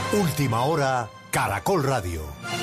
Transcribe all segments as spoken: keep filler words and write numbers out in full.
Última hora, Caracol Radio.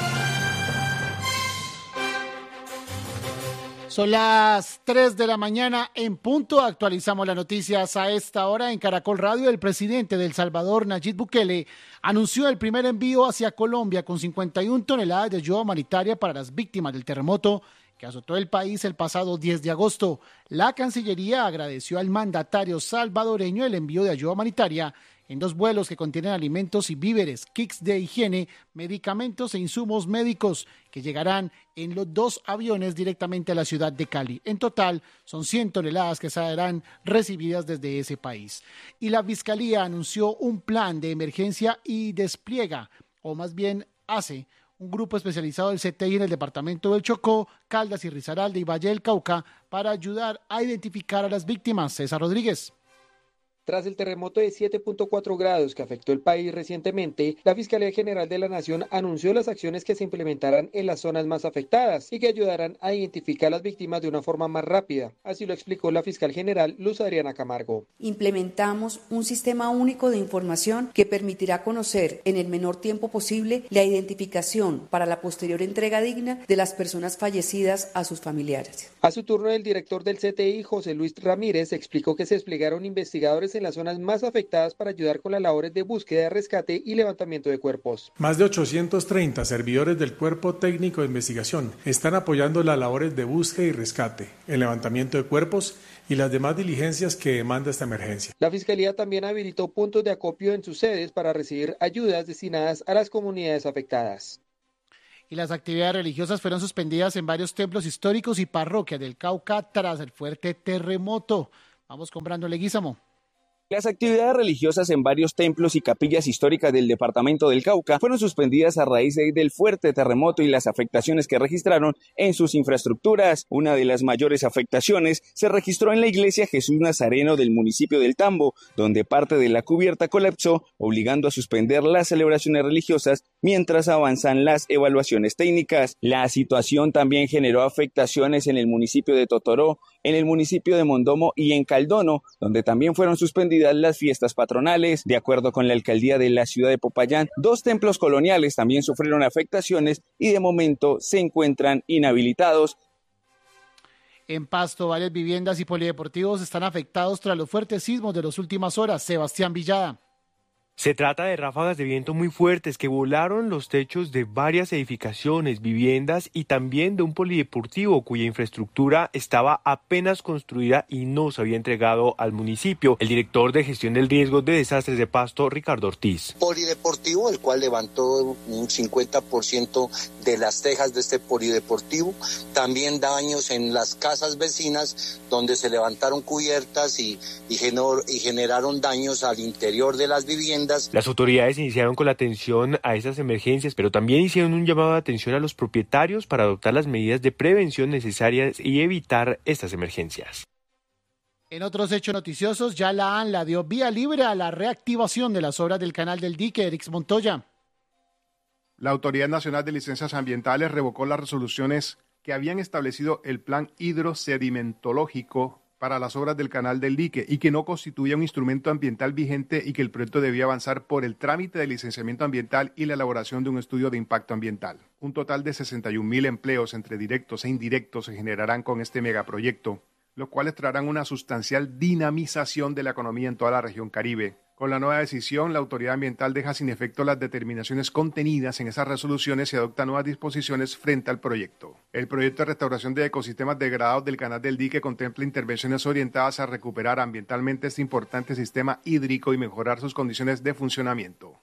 Son las tres de la mañana en punto. Actualizamos las noticias a esta hora en Caracol Radio. El presidente de El Salvador, Nayib Bukele, anunció el primer envío hacia Colombia con cincuenta y una toneladas de ayuda humanitaria para las víctimas del terremoto que azotó el país el pasado diez de agosto. La Cancillería agradeció al mandatario salvadoreño el envío de ayuda humanitaria en dos vuelos que contienen alimentos y víveres, kits de higiene, medicamentos e insumos médicos que llegarán en los dos aviones directamente a la ciudad de Cali. En total, son cien toneladas que serán recibidas desde ese país. Y la Fiscalía anunció un plan de emergencia y despliega, o más bien hace, un grupo especializado del C T I en el departamento del Chocó, Caldas y Risaralda y Valle del Cauca para ayudar a identificar a las víctimas. César Rodríguez. Tras el terremoto de siete punto cuatro grados que afectó el país recientemente, la Fiscalía General de la Nación anunció las acciones que se implementarán en las zonas más afectadas y que ayudarán a identificar a las víctimas de una forma más rápida. Así lo explicó la fiscal general Luz Adriana Camargo. Implementamos un sistema único de información que permitirá conocer en el menor tiempo posible la identificación para la posterior entrega digna de las personas fallecidas a sus familiares. A su turno, el director del C T I, José Luis Ramírez, explicó que se desplegaron investigadores en las zonas más afectadas para ayudar con las labores de búsqueda, rescate y levantamiento de cuerpos. Más de ochocientos treinta servidores del Cuerpo Técnico de Investigación están apoyando las labores de búsqueda y rescate, el levantamiento de cuerpos y las demás diligencias que demanda esta emergencia. La Fiscalía también habilitó puntos de acopio en sus sedes para recibir ayudas destinadas a las comunidades afectadas. Y las actividades religiosas fueron suspendidas en varios templos históricos y parroquias del Cauca tras el fuerte terremoto. Vamos con Brando Leguízamo. Las actividades religiosas en varios templos y capillas históricas del departamento del Cauca fueron suspendidas a raíz del fuerte terremoto y las afectaciones que registraron en sus infraestructuras. Una de las mayores afectaciones se registró en la iglesia Jesús Nazareno del municipio del Tambo, donde parte de la cubierta colapsó, obligando a suspender las celebraciones religiosas mientras avanzan las evaluaciones técnicas. La situación también generó afectaciones en el municipio de Totoró, en el municipio de Mondomo y en Caldono, donde también fueron suspendidas las fiestas patronales. De acuerdo con la alcaldía de la ciudad de Popayán, dos templos coloniales también sufrieron afectaciones y de momento se encuentran inhabilitados. En Pasto, varias viviendas y polideportivos están afectados tras los fuertes sismos de las últimas horas. Sebastián Villada. Se trata de ráfagas de viento muy fuertes que volaron los techos de varias edificaciones, viviendas y también de un polideportivo cuya infraestructura estaba apenas construida y no se había entregado al municipio. El director de gestión del riesgo de desastres de Pasto, Ricardo Ortiz. Polideportivo, el cual levantó un cincuenta por ciento de las tejas de este polideportivo. También daños en las casas vecinas donde se levantaron cubiertas y, y, genor, y generaron daños al interior de las viviendas. Las autoridades iniciaron con la atención a estas emergencias, pero también hicieron un llamado de atención a los propietarios para adoptar las medidas de prevención necesarias y evitar estas emergencias. En otros hechos noticiosos, ya la ANLA dio vía libre a la reactivación de las obras del canal del dique. Erix Montoya. La Autoridad Nacional de Licencias Ambientales revocó las resoluciones que habían establecido el plan hidrosedimentológico para las obras del canal del dique y que no constituía un instrumento ambiental vigente y que el proyecto debía avanzar por el trámite de licenciamiento ambiental y la elaboración de un estudio de impacto ambiental. Un total de sesenta y un mil empleos entre directos e indirectos se generarán con este megaproyecto, los cuales traerán una sustancial dinamización de la economía en toda la región Caribe. Con la nueva decisión, la autoridad ambiental deja sin efecto las determinaciones contenidas en esas resoluciones y adopta nuevas disposiciones frente al proyecto. El proyecto de restauración de ecosistemas degradados del canal del dique contempla intervenciones orientadas a recuperar ambientalmente este importante sistema hídrico y mejorar sus condiciones de funcionamiento.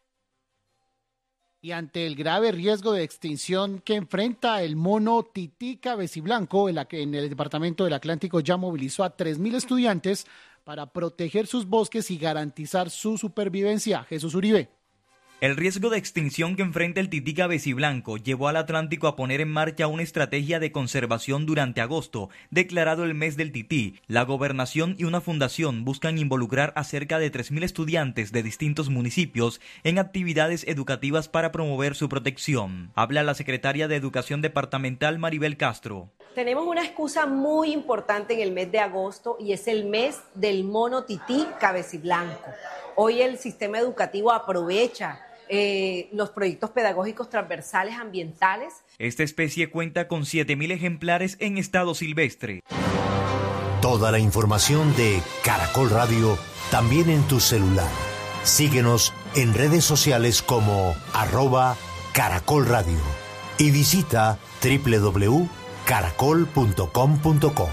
Y ante el grave riesgo de extinción que enfrenta el mono tití cabeciblanco, en, la que en el departamento del Atlántico ya movilizó a tres mil estudiantes para proteger sus bosques y garantizar su supervivencia. Jesús Uribe. El riesgo de extinción que enfrenta el tití cabeciblanco llevó al Atlántico a poner en marcha una estrategia de conservación durante agosto, declarado el mes del tití. La gobernación y una fundación buscan involucrar a cerca de tres mil estudiantes de distintos municipios en actividades educativas para promover su protección. Habla la secretaria de Educación Departamental Maribel Castro. Tenemos una excusa muy importante en el mes de agosto y es el mes del mono tití cabeciblanco. Hoy el sistema educativo aprovecha eh, los proyectos pedagógicos transversales ambientales. Esta especie cuenta con siete mil ejemplares en estado silvestre. Toda la información de Caracol Radio también en tu celular. Síguenos en redes sociales como arroba Caracol Radio y visita doble u doble u doble u punto caracol punto com punto co.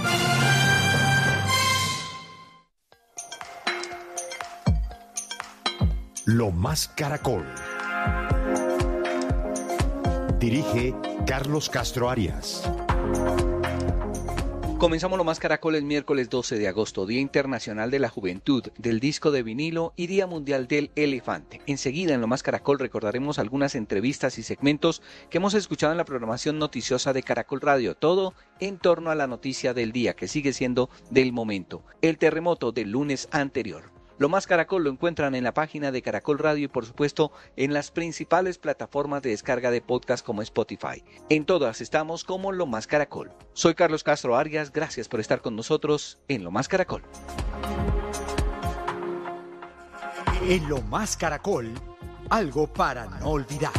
Lo Más Caracol. Dirige Carlos Castro Arias. Comenzamos Lo Más Caracol el miércoles doce de agosto, Día Internacional de la Juventud, del Disco de Vinilo y Día Mundial del Elefante. Enseguida en Lo Más Caracol recordaremos algunas entrevistas y segmentos que hemos escuchado en la programación noticiosa de Caracol Radio. Todo en torno a la noticia del día, que sigue siendo del momento. El terremoto del lunes anterior. Lo Más Caracol lo encuentran en la página de Caracol Radio y por supuesto en las principales plataformas de descarga de podcast como Spotify. En todas estamos como Lo Más Caracol. Soy Carlos Castro Arias, gracias por estar con nosotros en Lo Más Caracol. En Lo Más Caracol, algo para no olvidar.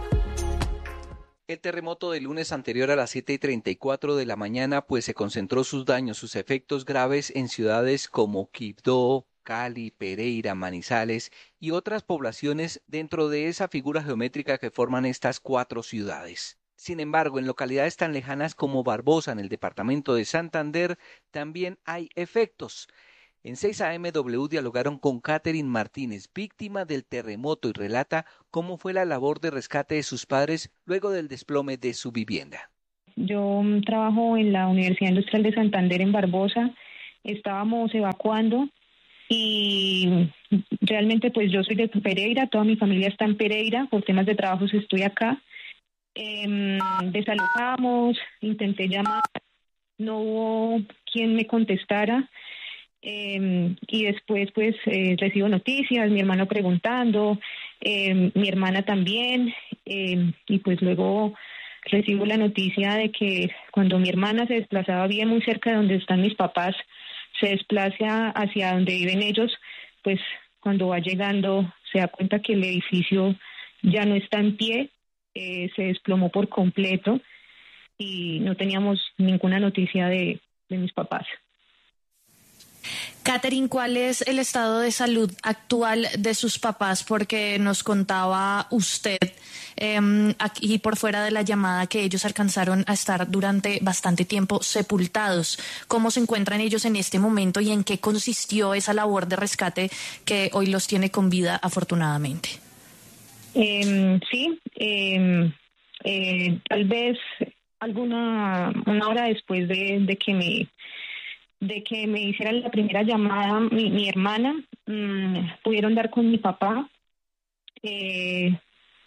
El terremoto del lunes anterior a las siete y treinta y cuatro de la mañana pues se concentró sus daños, sus efectos graves en ciudades como Quibdó, Cali, Pereira, Manizales y otras poblaciones dentro de esa figura geométrica que forman estas cuatro ciudades. Sin embargo, en localidades tan lejanas como Barbosa, en el departamento de Santander, también hay efectos. En seis A M W dialogaron con Catherine Martínez, víctima del terremoto, y relata cómo fue la labor de rescate de sus padres luego del desplome de su vivienda. Yo trabajo en la Universidad Industrial de Santander en Barbosa. Estábamos evacuando. Y realmente pues yo soy de Pereira, toda mi familia está en Pereira, por temas de trabajo estoy acá. Eh, desalojamos, intenté llamar, no hubo quien me contestara. Eh, y después pues eh, recibo noticias, mi hermano preguntando, eh, mi hermana también, eh, y pues luego recibo la noticia de que cuando mi hermana se desplazaba bien muy cerca de donde están mis papás, se desplaza hacia donde viven ellos, pues cuando va llegando se da cuenta que el edificio ya no está en pie, eh, se desplomó por completo y no teníamos ninguna noticia de, de mis papás. Catherine, ¿cuál es el estado de salud actual de sus papás? Porque nos contaba usted eh, aquí por fuera de la llamada que ellos alcanzaron a estar durante bastante tiempo sepultados. ¿Cómo se encuentran ellos en este momento y en qué consistió esa labor de rescate que hoy los tiene con vida, afortunadamente? Eh, sí, eh, eh, tal vez alguna una hora después de, de que me de que me hicieran la primera llamada mi, mi hermana, mmm, pudieron dar con mi papá. Eh,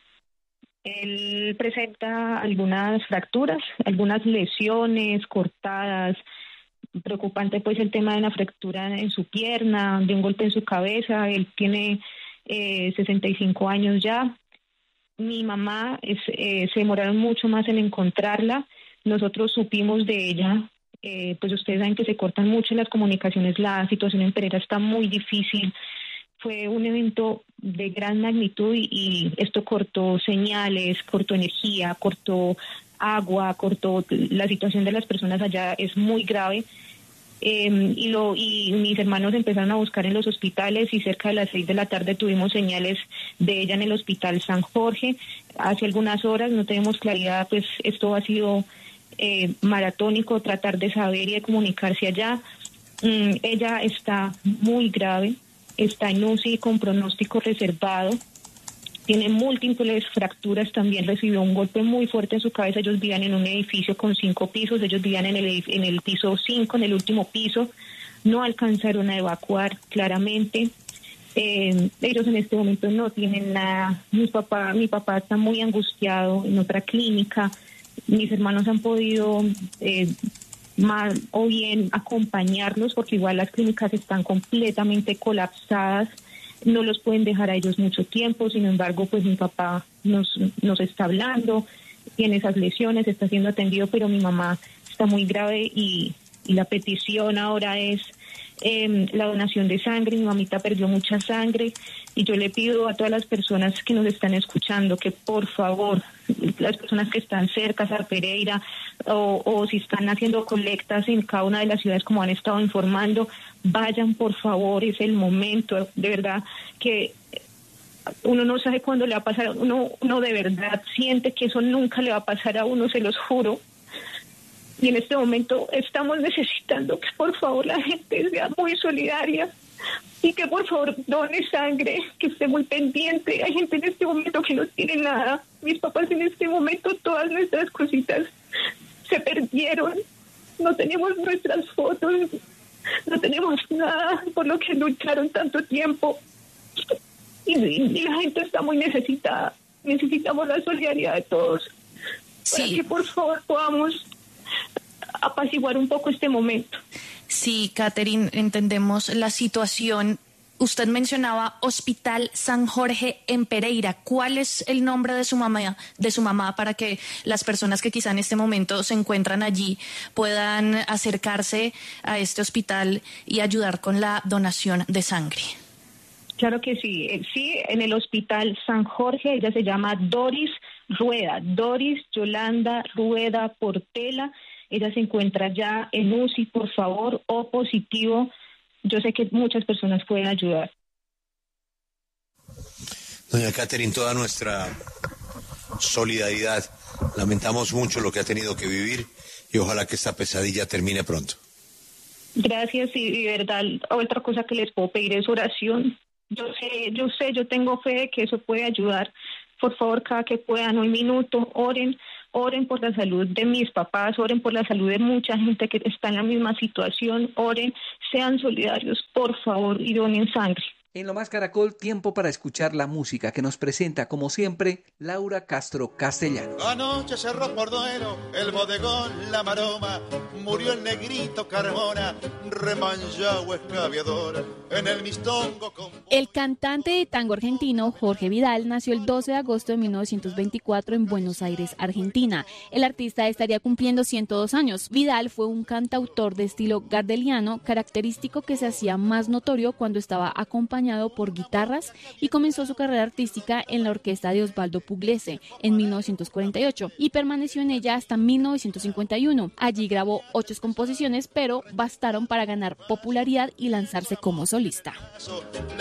él presenta algunas fracturas, algunas lesiones cortadas. Preocupante pues el tema de una fractura en su pierna, de un golpe en su cabeza. Él tiene eh, sesenta y cinco años ya. Mi mamá es, eh, se demoraron mucho más en encontrarla. Nosotros supimos de ella. Eh, pues ustedes saben que se cortan mucho las comunicaciones, la situación en Pereira está muy difícil, fue un evento de gran magnitud y, y esto cortó señales, cortó energía, cortó agua, cortó, la situación de las personas allá es muy grave. Eh, y, lo, y mis hermanos empezaron a buscar en los hospitales y cerca de las seis de la tarde tuvimos señales de ella en el hospital San Jorge. Hace algunas horas no tenemos claridad, pues esto ha sido Eh, maratónico, tratar de saber y de comunicarse allá. Mm, ella está muy grave, está en U C I con pronóstico reservado, tiene múltiples fracturas, también recibió un golpe muy fuerte en su cabeza. Ellos vivían en un edificio con cinco pisos, ellos vivían en el, en el piso cinco, en el último piso, no alcanzaron a evacuar claramente. Eh, ellos en este momento no tienen nada. Mi papá, mi papá está muy angustiado en otra clínica. Mis hermanos han podido eh, mal o bien acompañarlos porque igual las clínicas están completamente colapsadas, no los pueden dejar a ellos mucho tiempo. Sin embargo, pues mi papá nos, nos está hablando, tiene esas lesiones, está siendo atendido, pero mi mamá está muy grave y, y la petición ahora es eh, la donación de sangre. Mi mamita perdió mucha sangre y yo le pido a todas las personas que nos están escuchando que por favor, las personas que están cerca, Sar Pereira, o, o si están haciendo colectas en cada una de las ciudades como han estado informando, vayan por favor, es el momento, de verdad que uno no sabe cuándo le va a pasar, uno, uno de verdad siente que eso nunca le va a pasar a uno, se los juro. Y en este momento estamos necesitando que por favor la gente sea muy solidaria y que por favor done sangre, que esté muy pendiente. Hay gente en este momento que no tiene nada. Mis papás en este momento, todas nuestras cositas se perdieron. No tenemos nuestras fotos, no tenemos nada por lo que lucharon tanto tiempo. Y, y la gente está muy necesitada. Necesitamos la solidaridad de todos. Sí. Para que por favor podamos apaciguar un poco este momento. Sí, Catherine, entendemos la situación. Usted mencionaba Hospital San Jorge en Pereira. ¿Cuál es el nombre de su mamá, de su mamá para que las personas que quizá en este momento se encuentran allí puedan acercarse a este hospital y ayudar con la donación de sangre? Claro que sí, sí, en el Hospital San Jorge, ella se llama Doris Rueda, Doris Yolanda Rueda Portela, ella se encuentra ya en U C I, por favor, O positivo, yo sé que muchas personas pueden ayudar. Doña Catherine, toda nuestra solidaridad, lamentamos mucho lo que ha tenido que vivir y ojalá que esta pesadilla termine pronto. Gracias y de verdad, otra cosa que les puedo pedir es oración. Yo sé, yo sé, yo tengo fe de que eso puede ayudar. Por favor, cada que puedan, un minuto, oren, oren por la salud de mis papás, oren por la salud de mucha gente que está en la misma situación, oren, sean solidarios, por favor, y donen sangre. En Lo Más Caracol, tiempo para escuchar la música que nos presenta, como siempre, Laura Castro Castellanos. Anoche cerró por duelo el bodegón La Maroma, murió el negrito Carmona, remanchado escaviador, en el mistongo con... El cantante de tango argentino Jorge Vidal nació el doce de agosto de mil novecientos veinticuatro en Buenos Aires, Argentina. El artista estaría cumpliendo ciento dos años. Vidal fue un cantautor de estilo gardeliano, característico que se hacía más notorio cuando estaba acompañado por guitarras y comenzó su carrera artística en la orquesta de Osvaldo Pugliese en mil novecientos cuarenta y ocho y permaneció en ella hasta mil novecientos cincuenta y uno. Allí grabó ocho composiciones, pero bastaron para ganar popularidad y lanzarse como solista.